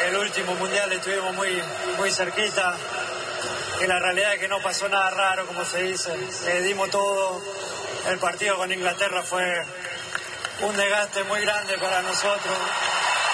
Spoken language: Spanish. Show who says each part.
Speaker 1: el último mundial estuvimos muy cerquita, y la realidad es que no pasó nada raro, como se dice. Dimos todo. El partido con Inglaterra fue un desgaste muy grande para nosotros.